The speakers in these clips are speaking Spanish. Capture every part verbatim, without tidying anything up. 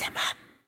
maximum.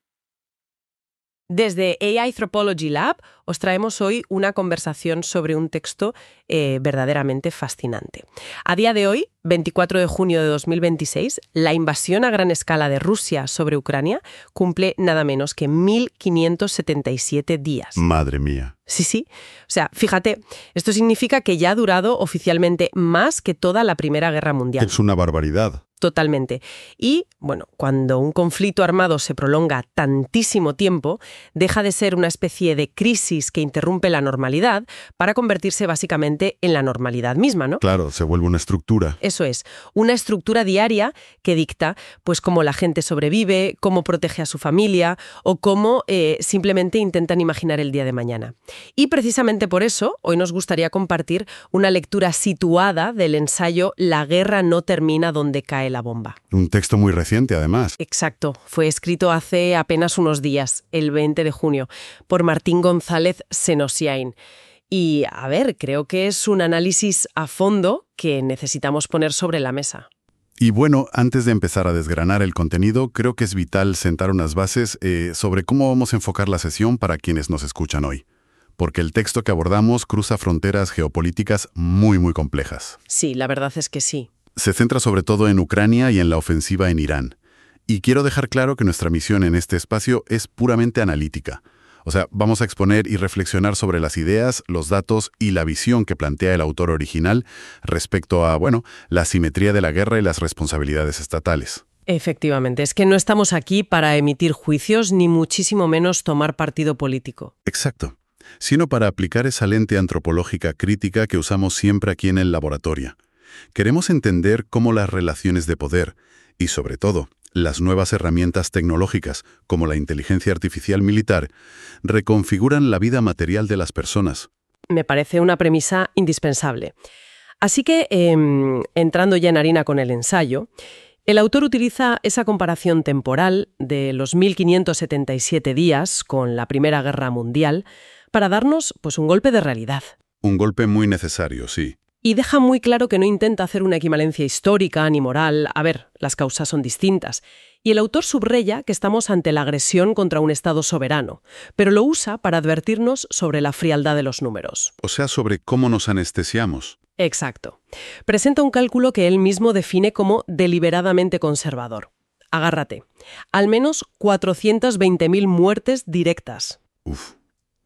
Desde A I Anthropology Lab os traemos hoy una conversación sobre un texto eh, verdaderamente fascinante. A día de hoy, veinticuatro de junio de dos mil veintiséis, la invasión a gran escala de Rusia sobre Ucrania cumple nada menos que mil quinientos setenta y siete días. Madre mía. Sí, sí. O sea, fíjate, esto significa que ya ha durado oficialmente más que toda la Primera Guerra Mundial. Es una barbaridad. Totalmente. Y, bueno, cuando un conflicto armado se prolonga tantísimo tiempo, deja de ser una especie de crisis que interrumpe la normalidad para convertirse básicamente en la normalidad misma, ¿no? Claro, se vuelve una estructura. Eso es, una estructura diaria que dicta, pues, cómo la gente sobrevive, cómo protege a su familia o cómo eh, simplemente intentan imaginar el día de mañana. Y precisamente por eso, hoy nos gustaría compartir una lectura situada del ensayo La guerra no termina donde cae la bomba. Un texto muy reciente, además. Exacto. Fue escrito hace apenas unos días, el veinte de junio, por Martín González Senosiain. Y, a ver, creo que es un análisis a fondo que necesitamos poner sobre la mesa. Y bueno, antes de empezar a desgranar el contenido, creo que es vital sentar unas bases eh, sobre cómo vamos a enfocar la sesión para quienes nos escuchan hoy. Porque el texto que abordamos cruza fronteras geopolíticas muy, muy complejas. Sí, la verdad es que sí. Se centra sobre todo en Ucrania y en la ofensiva en Irán. Y quiero dejar claro que nuestra misión en este espacio es puramente analítica. O sea, vamos a exponer y reflexionar sobre las ideas, los datos y la visión que plantea el autor original respecto a, bueno, la asimetría de la guerra y las responsabilidades estatales. Efectivamente, es que no estamos aquí para emitir juicios ni muchísimo menos tomar partido político. Exacto. Sino para aplicar esa lente antropológica crítica que usamos siempre aquí en el laboratorio. Queremos entender cómo las relaciones de poder y, sobre todo, las nuevas herramientas tecnológicas, como la inteligencia artificial militar, reconfiguran la vida material de las personas. Me parece una premisa indispensable. Así que, eh, entrando ya en harina con el ensayo, el autor utiliza esa comparación temporal de los mil quinientos setenta y siete días con la Primera Guerra Mundial para darnos, pues, un golpe de realidad. Un golpe muy necesario, sí. Y deja muy claro que no intenta hacer una equivalencia histórica ni moral. A ver, las causas son distintas. Y el autor subraya que estamos ante la agresión contra un Estado soberano, pero lo usa para advertirnos sobre la frialdad de los números. O sea, sobre cómo nos anestesiamos. Exacto. Presenta un cálculo que él mismo define como deliberadamente conservador. Agárrate. Al menos cuatrocientas veinte mil muertes directas. Uf.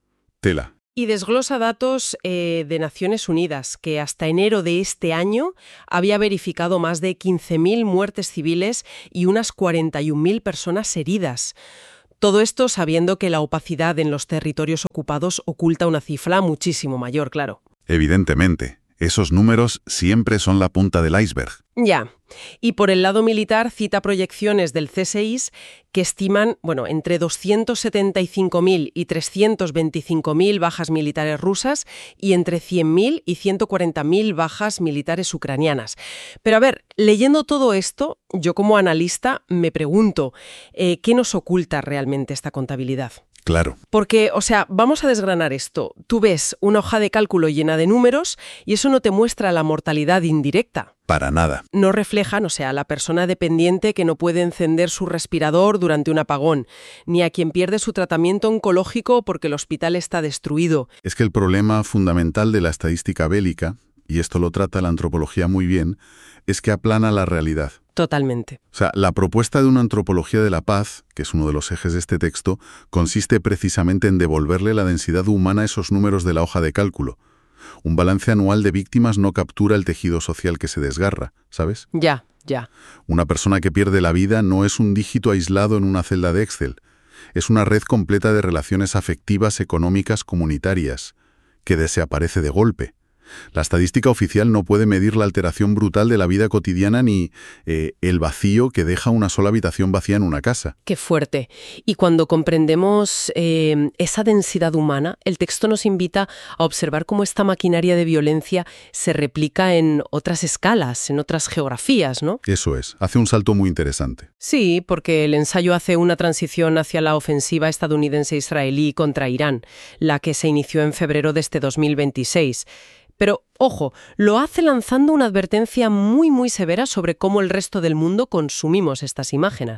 Tela. Y desglosa datos eh, de Naciones Unidas, que hasta enero de este año había verificado más de quince mil muertes civiles y unas cuarenta y un mil personas heridas. Todo esto sabiendo que la opacidad en los territorios ocupados oculta una cifra muchísimo mayor, claro. Evidentemente, esos números siempre son la punta del iceberg. Ya. Y por el lado militar cita proyecciones del C S I S que estiman, bueno, entre doscientos setenta y cinco mil y trescientos veinticinco mil bajas militares rusas y entre cien mil y ciento cuarenta mil bajas militares ucranianas. Pero a ver, leyendo todo esto, yo como analista me pregunto, eh, ¿qué nos oculta realmente esta contabilidad? Claro. Porque, o sea, vamos a desgranar esto. Tú ves una hoja de cálculo llena de números y eso no te muestra la mortalidad indirecta. Para nada. No reflejan, o sea, a la persona dependiente que no puede encender su respirador durante un apagón, ni a quien pierde su tratamiento oncológico porque el hospital está destruido. Es que el problema fundamental de la estadística bélica, y esto lo trata la antropología muy bien, es que aplana la realidad. Totalmente. O sea, la propuesta de una antropología de la paz, que es uno de los ejes de este texto, consiste precisamente en devolverle la densidad humana a esos números de la hoja de cálculo. Un balance anual de víctimas no captura el tejido social que se desgarra, ¿sabes? Ya, ya. Una persona que pierde la vida no es un dígito aislado en una celda de Excel. Es una red completa de relaciones afectivas, económicas, comunitarias, que desaparece de golpe. La estadística oficial no puede medir la alteración brutal de la vida cotidiana ni eh, el vacío que deja una sola habitación vacía en una casa. Qué fuerte. Y cuando comprendemos eh, esa densidad humana, el texto nos invita a observar cómo esta maquinaria de violencia se replica en otras escalas, en otras geografías, ¿no? Eso es. Hace un salto muy interesante. Sí, porque el ensayo hace una transición hacia la ofensiva estadounidense-israelí contra Irán, la que se inició en febrero de este dos mil veintiséis. Pero, ojo, lo hace lanzando una advertencia muy, muy severa sobre cómo el resto del mundo consumimos estas imágenes.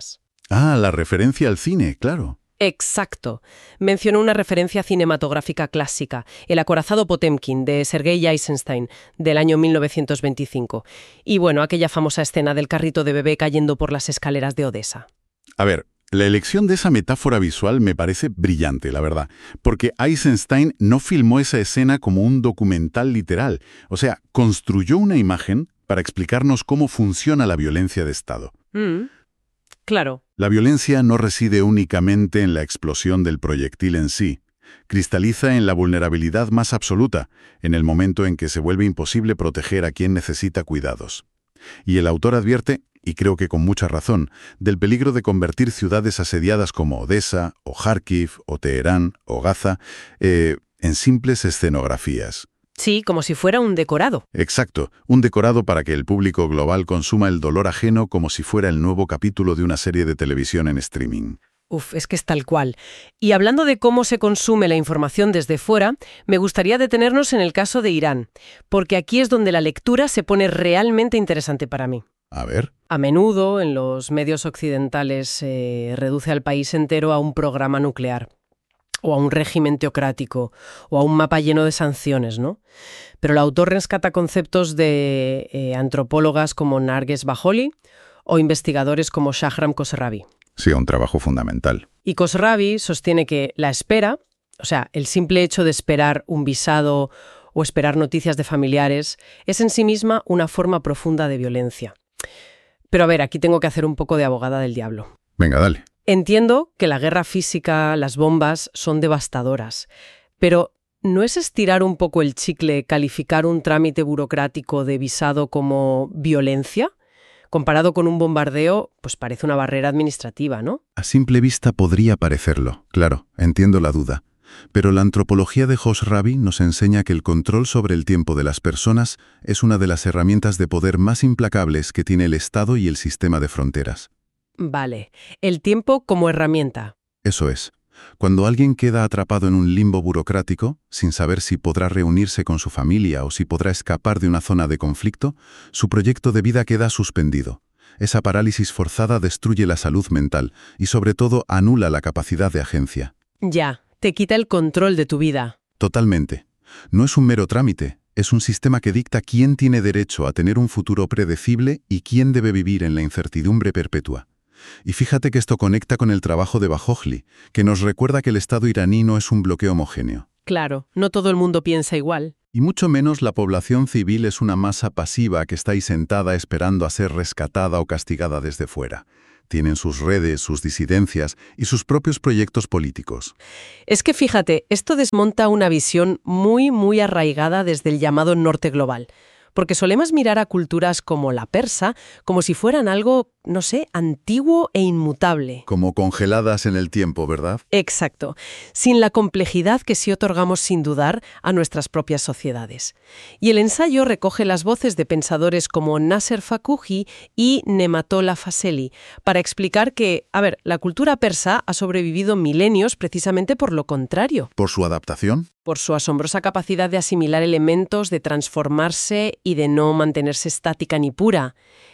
Ah, la referencia al cine, claro. Exacto. Mencionó una referencia cinematográfica clásica, El acorazado Potemkin, de Sergei Eisenstein, del año mil novecientos veinticinco. Y bueno, aquella famosa escena del carrito de bebé cayendo por las escaleras de Odessa. A ver, la elección de esa metáfora visual me parece brillante, la verdad, porque Eisenstein no filmó esa escena como un documental literal, o sea, construyó una imagen para explicarnos cómo funciona la violencia de Estado. Mm, claro. La violencia no reside únicamente en la explosión del proyectil en sí. Cristaliza en la vulnerabilidad más absoluta, en el momento en que se vuelve imposible proteger a quien necesita cuidados. Y el autor advierte, y creo que con mucha razón, del peligro de convertir ciudades asediadas como Odessa, o Kharkiv, o Teherán, o Gaza, eh, en simples escenografías. Sí, como si fuera un decorado. Exacto, un decorado para que el público global consuma el dolor ajeno como si fuera el nuevo capítulo de una serie de televisión en streaming. Uf, es que es tal cual. Y hablando de cómo se consume la información desde fuera, me gustaría detenernos en el caso de Irán, porque aquí es donde la lectura se pone realmente interesante para mí. A ver. A menudo, en los medios occidentales, se reduce al país entero a un programa nuclear, o a un régimen teocrático, o a un mapa lleno de sanciones, ¿no? Pero el autor rescata conceptos de eh, antropólogas como Narges Bajoli o investigadores como Shahram Khosravi. Sí, un trabajo fundamental. Y Khosravi sostiene que la espera, o sea, el simple hecho de esperar un visado o esperar noticias de familiares, es en sí misma una forma profunda de violencia. Pero a ver, aquí tengo que hacer un poco de abogada del diablo. Venga, dale. Entiendo que la guerra física, las bombas, son devastadoras, pero ¿no es estirar un poco el chicle calificar un trámite burocrático de visado como violencia? Comparado con un bombardeo, pues parece una barrera administrativa, ¿no? A simple vista podría parecerlo, claro, entiendo la duda. Pero la antropología de Khosravi nos enseña que el control sobre el tiempo de las personas es una de las herramientas de poder más implacables que tiene el Estado y el sistema de fronteras. Vale, el tiempo como herramienta. Eso es. Cuando alguien queda atrapado en un limbo burocrático, sin saber si podrá reunirse con su familia o si podrá escapar de una zona de conflicto, su proyecto de vida queda suspendido. Esa parálisis forzada destruye la salud mental y, sobre todo, anula la capacidad de agencia. Ya, te quita el control de tu vida. Totalmente. No es un mero trámite, es un sistema que dicta quién tiene derecho a tener un futuro predecible y quién debe vivir en la incertidumbre perpetua. Y fíjate que esto conecta con el trabajo de Bajoli, que nos recuerda que el Estado iraní no es un bloque homogéneo. Claro, no todo el mundo piensa igual. Y mucho menos la población civil es una masa pasiva que está ahí sentada esperando a ser rescatada o castigada desde fuera. Tienen sus redes, sus disidencias y sus propios proyectos políticos. Es que fíjate, esto desmonta una visión muy, muy arraigada desde el llamado norte global. Porque solemos mirar a culturas como la persa como si fueran algo, no sé, antiguo e inmutable. Como congeladas en el tiempo, ¿verdad? Exacto, sin la complejidad que sí otorgamos sin dudar a nuestras propias sociedades. Y el ensayo recoge las voces de pensadores como Nasser Fakuhi y Nematollah Faseli para explicar que, a ver, la cultura persa ha sobrevivido milenios precisamente por lo contrario. ¿Por su adaptación? Por su asombrosa capacidad de asimilar elementos, de transformarse y de no mantenerse estática ni pura.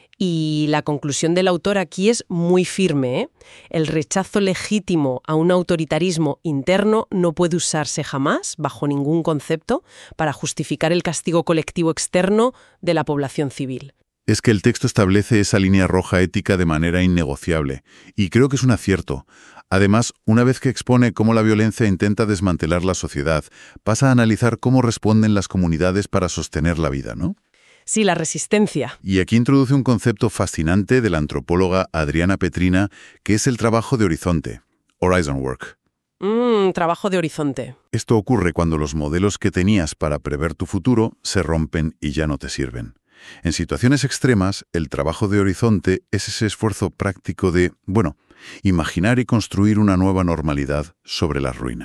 Y la conclusión del autor aquí es muy firme, ¿eh? El rechazo legítimo a un autoritarismo interno no puede usarse jamás, bajo ningún concepto, para justificar el castigo colectivo externo de la población civil. Es que el texto establece esa línea roja ética de manera innegociable, y creo que es un acierto. Además, una vez que expone cómo la violencia intenta desmantelar la sociedad, pasa a analizar cómo responden las comunidades para sostener la vida, ¿no? Sí, la resistencia. Y aquí introduce un concepto fascinante de la antropóloga Adriana Petrina, que es el trabajo de horizonte, Horizon Work. Mmm, trabajo de horizonte. Esto ocurre cuando los modelos que tenías para prever tu futuro se rompen y ya no te sirven. En situaciones extremas, el trabajo de horizonte es ese esfuerzo práctico de, bueno, imaginar y construir una nueva normalidad sobre las ruinas.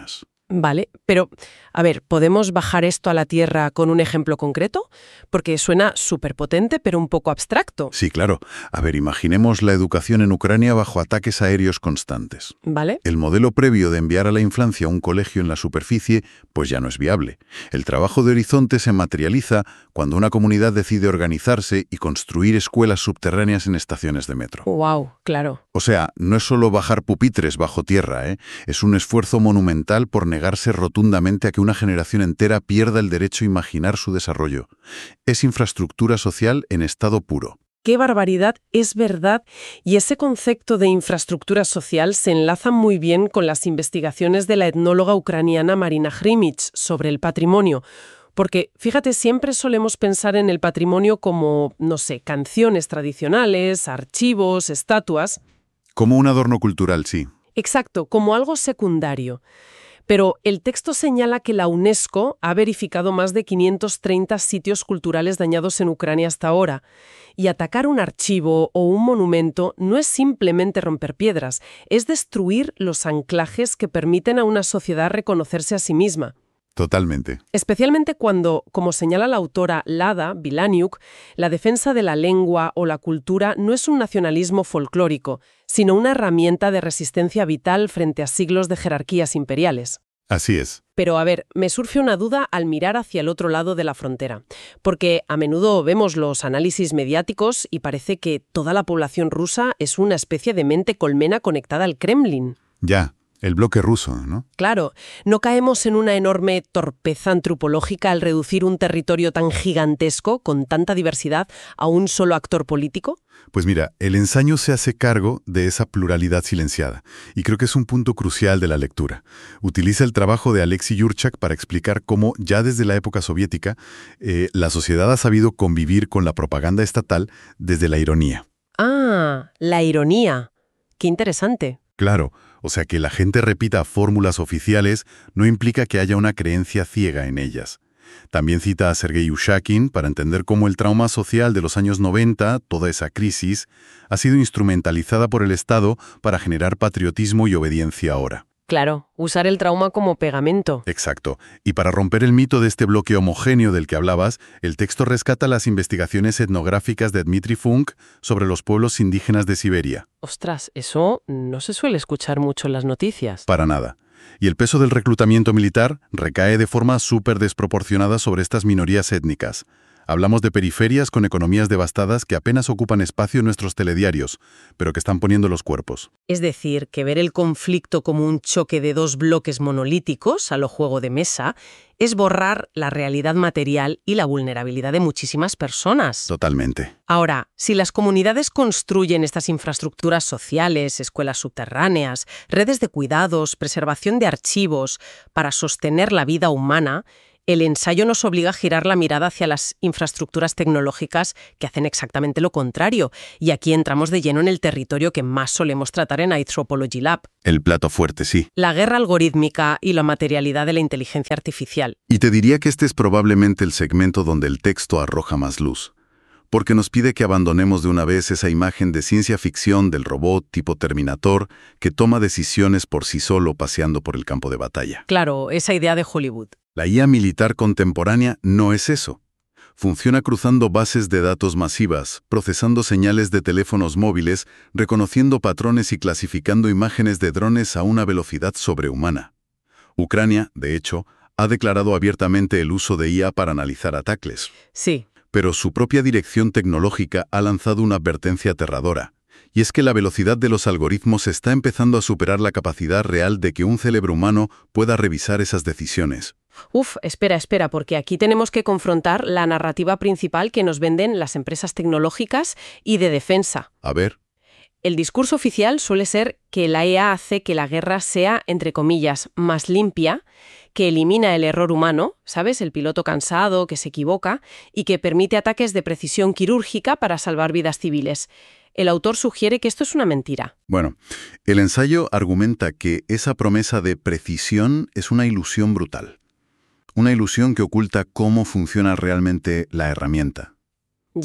Vale, pero, a ver, ¿podemos bajar esto a la Tierra con un ejemplo concreto? Porque suena súper potente, pero un poco abstracto. Sí, claro. A ver, imaginemos la educación en Ucrania bajo ataques aéreos constantes. ¿Vale? El modelo previo de enviar a la infancia a un colegio en la superficie, pues ya no es viable. El trabajo de Horizonte se materializa cuando una comunidad decide organizarse y construir escuelas subterráneas en estaciones de metro. Wow, claro. O sea, no es solo bajar pupitres bajo tierra, ¿eh? Es un esfuerzo monumental por negarse rotundamente a que una generación entera pierda el derecho a imaginar su desarrollo. Es infraestructura social en estado puro. ¡Qué barbaridad! Es verdad. Y ese concepto de infraestructura social se enlaza muy bien con las investigaciones de la etnóloga ucraniana Marina Hrymich sobre el patrimonio. Porque, fíjate, siempre solemos pensar en el patrimonio como, no sé, canciones tradicionales, archivos, estatuas. Como un adorno cultural, sí. Exacto, como algo secundario. Pero el texto señala que la UNESCO ha verificado más de quinientos treinta sitios culturales dañados en Ucrania hasta ahora. Y atacar un archivo o un monumento no es simplemente romper piedras, es destruir los anclajes que permiten a una sociedad reconocerse a sí misma. Totalmente. Especialmente cuando, como señala la autora Lada Bilaniuk, la defensa de la lengua o la cultura no es un nacionalismo folclórico, sino una herramienta de resistencia vital frente a siglos de jerarquías imperiales. Así es. Pero a ver, me surge una duda al mirar hacia el otro lado de la frontera, porque a menudo vemos los análisis mediáticos y parece que toda la población rusa es una especie de mente colmena conectada al Kremlin. Ya. El bloque ruso, ¿no? Claro, ¿no caemos en una enorme torpeza antropológica al reducir un territorio tan gigantesco, con tanta diversidad, a un solo actor político? Pues mira, el ensayo se hace cargo de esa pluralidad silenciada, y creo que es un punto crucial de la lectura. Utiliza el trabajo de Alexei Yurchak para explicar cómo, ya desde la época soviética, eh, la sociedad ha sabido convivir con la propaganda estatal desde la ironía. Ah, la ironía. Qué interesante. Claro, o sea, que la gente repita fórmulas oficiales no implica que haya una creencia ciega en ellas. También cita a Sergei Ushakin para entender cómo el trauma social de los años noventa, toda esa crisis, ha sido instrumentalizada por el Estado para generar patriotismo y obediencia ahora. Claro, usar el trauma como pegamento. Exacto. Y para romper el mito de este bloque homogéneo del que hablabas, el texto rescata las investigaciones etnográficas de Dmitry Funk sobre los pueblos indígenas de Siberia. Ostras, eso no se suele escuchar mucho en las noticias. Para nada. Y el peso del reclutamiento militar recae de forma súper desproporcionada sobre estas minorías étnicas. Hablamos de periferias con economías devastadas que apenas ocupan espacio en nuestros telediarios, pero que están poniendo los cuerpos. Es decir, que ver el conflicto como un choque de dos bloques monolíticos, a lo juego de mesa, es borrar la realidad material y la vulnerabilidad de muchísimas personas. Totalmente. Ahora, si las comunidades construyen estas infraestructuras sociales, escuelas subterráneas, redes de cuidados, preservación de archivos, para sostener la vida humana, el ensayo nos obliga a girar la mirada hacia las infraestructuras tecnológicas que hacen exactamente lo contrario, y aquí entramos de lleno en el territorio que más solemos tratar en Anthropology Lab. El plato fuerte, sí. La guerra algorítmica y la materialidad de la inteligencia artificial. Y te diría que este es probablemente el segmento donde el texto arroja más luz, porque nos pide que abandonemos de una vez esa imagen de ciencia ficción del robot tipo Terminator que toma decisiones por sí solo paseando por el campo de batalla. Claro, esa idea de Hollywood. La I A militar contemporánea no es eso. Funciona cruzando bases de datos masivas, procesando señales de teléfonos móviles, reconociendo patrones y clasificando imágenes de drones a una velocidad sobrehumana. Ucrania, de hecho, ha declarado abiertamente el uso de I A para analizar ataques. Sí. Pero su propia dirección tecnológica ha lanzado una advertencia aterradora. Y es que la velocidad de los algoritmos está empezando a superar la capacidad real de que un cerebro humano pueda revisar esas decisiones. Uf, espera, espera, porque aquí tenemos que confrontar la narrativa principal que nos venden las empresas tecnológicas y de defensa. A ver. El discurso oficial suele ser que la I A hace que la guerra sea, entre comillas, más limpia, que elimina el error humano, ¿sabes? El piloto cansado, que se equivoca, y que permite ataques de precisión quirúrgica para salvar vidas civiles. El autor sugiere que esto es una mentira. Bueno, el ensayo argumenta que esa promesa de precisión es una ilusión brutal. Una ilusión que oculta cómo funciona realmente la herramienta. Ya.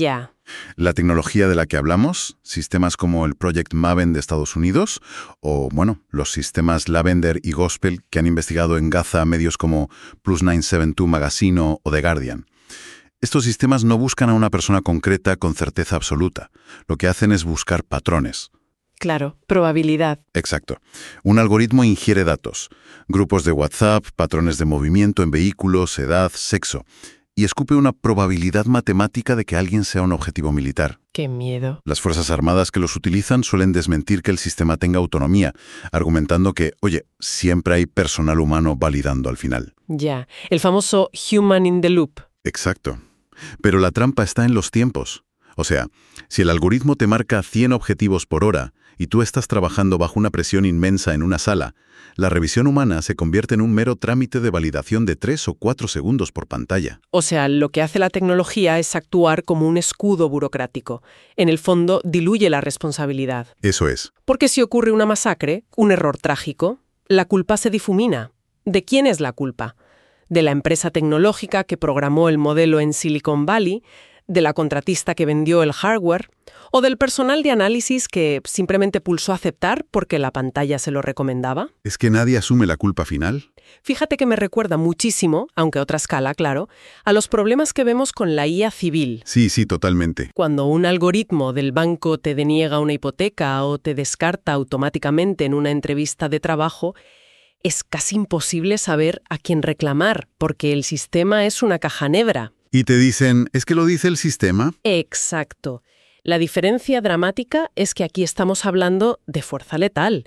La tecnología de la que hablamos, sistemas como el Project Maven de Estados Unidos, o, bueno, los sistemas Lavender y Gospel que han investigado en Gaza medios como Plus novecientos setenta y dos Magazine o The Guardian. Estos sistemas no buscan a una persona concreta con certeza absoluta. Lo que hacen es buscar patrones. Claro, probabilidad. Exacto. Un algoritmo ingiere datos, grupos de WhatsApp, patrones de movimiento en vehículos, edad, sexo, y escupe una probabilidad matemática de que alguien sea un objetivo militar. ¡Qué miedo! Las Fuerzas Armadas que los utilizan suelen desmentir que el sistema tenga autonomía, argumentando que, oye, siempre hay personal humano validando al final. Ya, el famoso human in the loop. Exacto. Pero la trampa está en los tiempos. O sea, si el algoritmo te marca cien objetivos por hora y tú estás trabajando bajo una presión inmensa en una sala, la revisión humana se convierte en un mero trámite de validación de tres o cuatro segundos por pantalla. O sea, lo que hace la tecnología es actuar como un escudo burocrático. En el fondo, diluye la responsabilidad. Eso es. Porque si ocurre una masacre, un error trágico, la culpa se difumina. ¿De quién es la culpa? ¿De la empresa tecnológica que programó el modelo en Silicon Valley? ¿De la contratista que vendió el hardware? ¿O del personal de análisis que simplemente pulsó aceptar porque la pantalla se lo recomendaba? ¿Es que nadie asume la culpa final? Fíjate que me recuerda muchísimo, aunque a otra escala, claro, a los problemas que vemos con la I A civil. Sí, sí, totalmente. Cuando un algoritmo del banco te deniega una hipoteca o te descarta automáticamente en una entrevista de trabajo, es casi imposible saber a quién reclamar, porque el sistema es una caja negra. Y te dicen, ¿es que lo dice el sistema? Exacto. La diferencia dramática es que aquí estamos hablando de fuerza letal,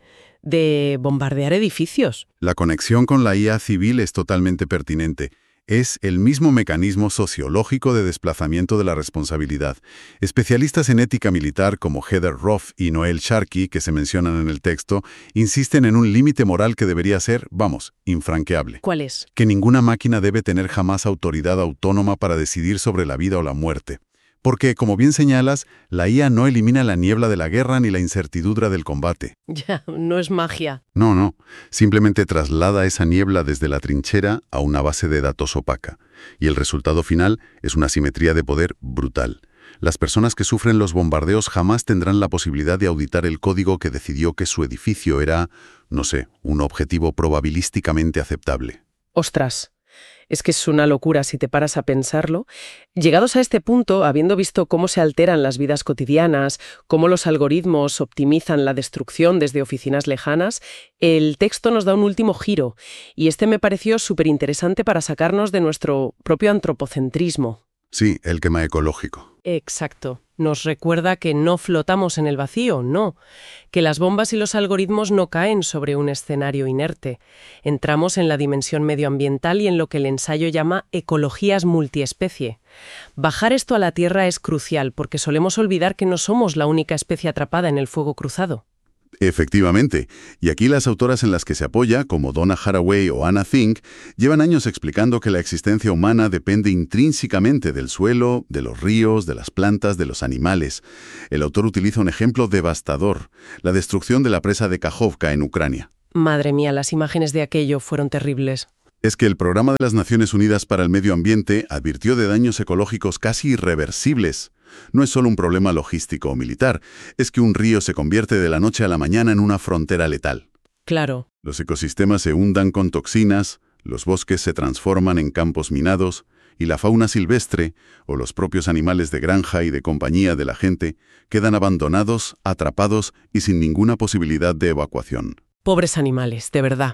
de bombardear edificios. La conexión con la I A civil es totalmente pertinente. Es el mismo mecanismo sociológico de desplazamiento de la responsabilidad. Especialistas en ética militar como Heather Roth y Noel Sharkey, que se mencionan en el texto, insisten en un límite moral que debería ser, vamos, infranqueable. ¿Cuál es? Que ninguna máquina debe tener jamás autoridad autónoma para decidir sobre la vida o la muerte. Porque, como bien señalas, la I A no elimina la niebla de la guerra ni la incertidumbre del combate. Ya, no es magia. No, no. Simplemente traslada esa niebla desde la trinchera a una base de datos opaca. Y el resultado final es una simetría de poder brutal. Las personas que sufren los bombardeos jamás tendrán la posibilidad de auditar el código que decidió que su edificio era, no sé, un objetivo probabilísticamente aceptable. Ostras. Es que es una locura si te paras a pensarlo. Llegados a este punto, habiendo visto cómo se alteran las vidas cotidianas, cómo los algoritmos optimizan la destrucción desde oficinas lejanas, el texto nos da un último giro, y este me pareció súper interesante para sacarnos de nuestro propio antropocentrismo. Sí, el quema ecológico. Exacto. Nos recuerda que no flotamos en el vacío, no. Que las bombas y los algoritmos no caen sobre un escenario inerte. Entramos en la dimensión medioambiental y en lo que el ensayo llama ecologías multiespecie. Bajar esto a la Tierra es crucial porque solemos olvidar que no somos la única especie atrapada en el fuego cruzado. Efectivamente, y aquí las autoras en las que se apoya, como Donna Haraway o Anna Fink, llevan años explicando que la existencia humana depende intrínsecamente del suelo, de los ríos, de las plantas, de los animales. El autor utiliza un ejemplo devastador, la destrucción de la presa de Kajovka en Ucrania. Madre mía, las imágenes de aquello fueron terribles. Es que el Programa de las Naciones Unidas para el Medio Ambiente advirtió de daños ecológicos casi irreversibles. No es solo un problema logístico o militar, es que un río se convierte de la noche a la mañana en una frontera letal. Claro. Los ecosistemas se hundan con toxinas, los bosques se transforman en campos minados, y la fauna silvestre, o los propios animales de granja y de compañía de la gente, quedan abandonados, atrapados y sin ninguna posibilidad de evacuación. Pobres animales, de verdad.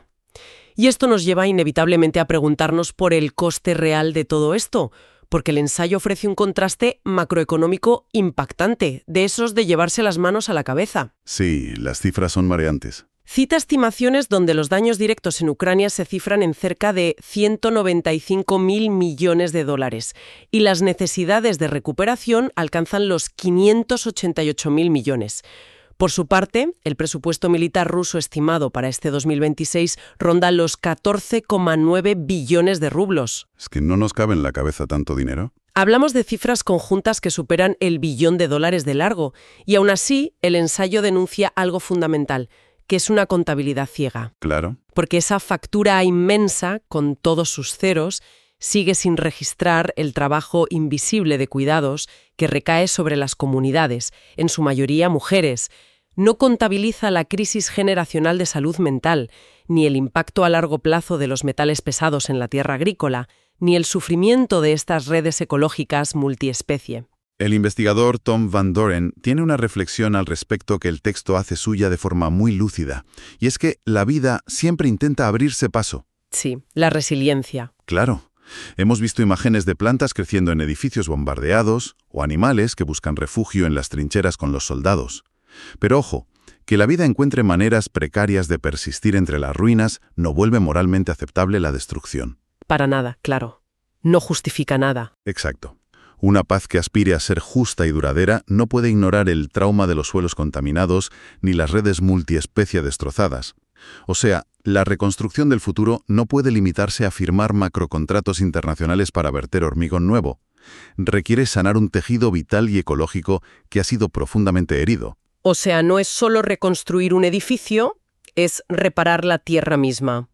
Y esto nos lleva inevitablemente a preguntarnos por el coste real de todo esto, porque el ensayo ofrece un contraste macroeconómico impactante, de esos de llevarse las manos a la cabeza. Sí, las cifras son mareantes. Cita estimaciones donde los daños directos en Ucrania se cifran en cerca de ciento noventa y cinco mil millones de dólares y las necesidades de recuperación alcanzan los quinientos ochenta y ocho mil millones. Por su parte, el presupuesto militar ruso estimado para este dos mil veintiséis ronda los catorce coma nueve billones de rublos. ¿Es que no nos cabe en la cabeza tanto dinero? Hablamos de cifras conjuntas que superan el billón de dólares de largo, y aún así el ensayo denuncia algo fundamental, que es una contabilidad ciega. Claro. Porque esa factura inmensa, con todos sus ceros, sigue sin registrar el trabajo invisible de cuidados que recae sobre las comunidades, en su mayoría mujeres. No contabiliza la crisis generacional de salud mental, ni el impacto a largo plazo de los metales pesados en la tierra agrícola, ni el sufrimiento de estas redes ecológicas multiespecie. El investigador Tom Van Doren tiene una reflexión al respecto que el texto hace suya de forma muy lúcida, y es que la vida siempre intenta abrirse paso. Sí, la resiliencia. Claro. Hemos visto imágenes de plantas creciendo en edificios bombardeados o animales que buscan refugio en las trincheras con los soldados. Pero ojo, que la vida encuentre maneras precarias de persistir entre las ruinas no vuelve moralmente aceptable la destrucción. Para nada, claro. No justifica nada. Exacto. Una paz que aspire a ser justa y duradera no puede ignorar el trauma de los suelos contaminados ni las redes multiespecie destrozadas. O sea, la reconstrucción del futuro no puede limitarse a firmar macrocontratos internacionales para verter hormigón nuevo. Requiere sanar un tejido vital y ecológico que ha sido profundamente herido. O sea, no es solo reconstruir un edificio, es reparar la tierra misma.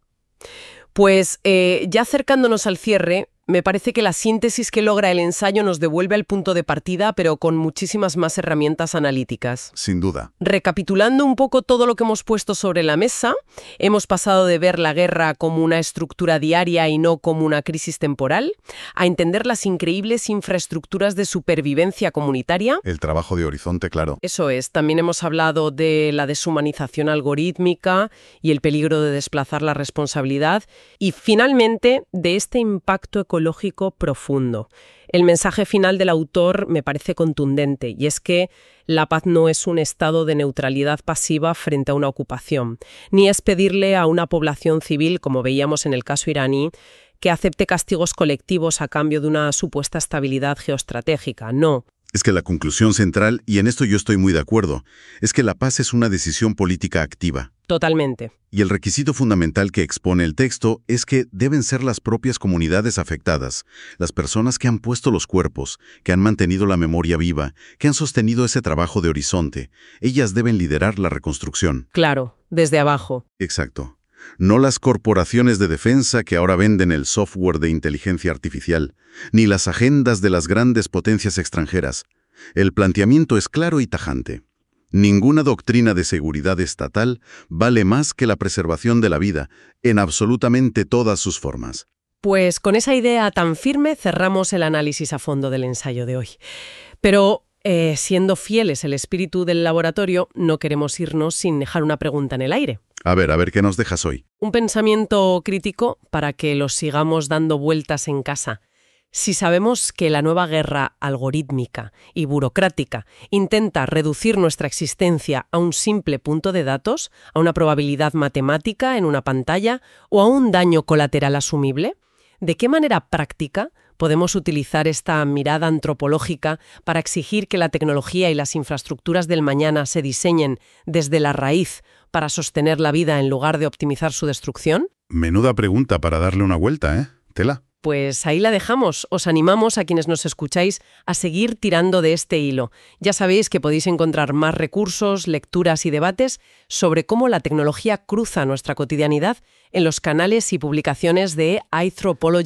Pues eh, ya acercándonos al cierre, me parece que la síntesis que logra el ensayo nos devuelve al punto de partida, pero con muchísimas más herramientas analíticas. Sin duda. Recapitulando un poco todo lo que hemos puesto sobre la mesa, hemos pasado de ver la guerra como una estructura diaria y no como una crisis temporal, a entender las increíbles infraestructuras de supervivencia comunitaria. El trabajo de Horizonte, claro. Eso es. También hemos hablado de la deshumanización algorítmica y el peligro de desplazar la responsabilidad. Y finalmente, de este impacto ecológico profundo. El mensaje final del autor me parece contundente, y es que la paz no es un estado de neutralidad pasiva frente a una ocupación, ni es pedirle a una población civil, como veíamos en el caso iraní, que acepte castigos colectivos a cambio de una supuesta estabilidad geoestratégica. No. Es que la conclusión central, y en esto yo estoy muy de acuerdo, es que la paz es una decisión política activa. Totalmente. Y el requisito fundamental que expone el texto es que deben ser las propias comunidades afectadas, las personas que han puesto los cuerpos, que han mantenido la memoria viva, que han sostenido ese trabajo de Horizonte. Ellas deben liderar la reconstrucción. Claro, desde abajo. Exacto. No las corporaciones de defensa que ahora venden el software de inteligencia artificial, ni las agendas de las grandes potencias extranjeras. El planteamiento es claro y tajante. Ninguna doctrina de seguridad estatal vale más que la preservación de la vida, en absolutamente todas sus formas. Pues con esa idea tan firme cerramos el análisis a fondo del ensayo de hoy. Pero, eh, siendo fieles al espíritu del laboratorio, no queremos irnos sin dejar una pregunta en el aire. A ver, a ver, ¿qué nos dejas hoy? Un pensamiento crítico para que lo sigamos dando vueltas en casa. Si sabemos que la nueva guerra algorítmica y burocrática intenta reducir nuestra existencia a un simple punto de datos, a una probabilidad matemática en una pantalla o a un daño colateral asumible, ¿de qué manera práctica podemos utilizar esta mirada antropológica para exigir que la tecnología y las infraestructuras del mañana se diseñen desde la raíz para sostener la vida en lugar de optimizar su destrucción? Menuda pregunta para darle una vuelta, ¿eh? Tela. Pues ahí la dejamos. Os animamos a quienes nos escucháis a seguir tirando de este hilo. Ya sabéis que podéis encontrar más recursos, lecturas y debates sobre cómo la tecnología cruza nuestra cotidianidad en los canales y publicaciones de iThropology.